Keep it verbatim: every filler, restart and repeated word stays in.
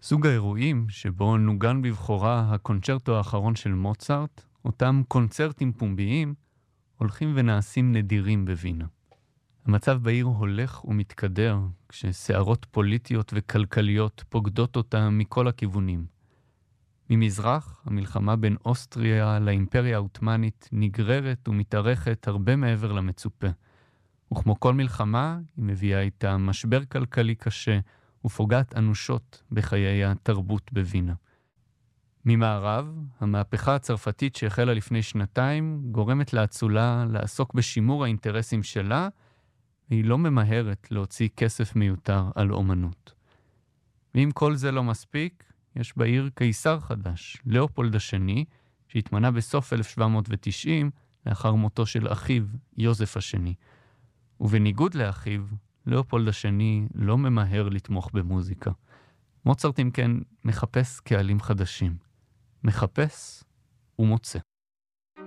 סוג האירועים שבו נוגן בבחורה הקונצ'רטו האחרון של מוצרט, אותם קונצרטים פומביים, הולכים ונעשים נדירים בווינה. המצב בעיר הולך ומתקדר, כשסערות פוליטיות וכלכליות פוגדות אותה מכל הכיוונים. ממזרח, המלחמה בין אוסטריה לאימפריה האותמנית נגררת ומתארכת הרבה מעבר למצופה. וכמו כל מלחמה, היא מביאה איתה משבר כלכלי קשה ופוגעת אנושות בחיי התרבות בווינה. ממערב, המהפכה הצרפתית שהחלה לפני שנתיים גורמת לאצולה לעסוק בשימור האינטרסים שלה, והיא לא ממהרת להוציא כסף מיותר על אומנות. ואם כל זה לא מספיק, יש בעיר קיסר חדש, לאופולד השני, שהתמנה בסוף אלף שבע מאות ותשעים לאחר מותו של אחיו, יוזף השני. ובניגוד לאחיו, לאופולד השני לא ממהר לתמוך במוזיקה. מוצרט אם כן מחפש קהלים חדשים. מחפש ומוצא.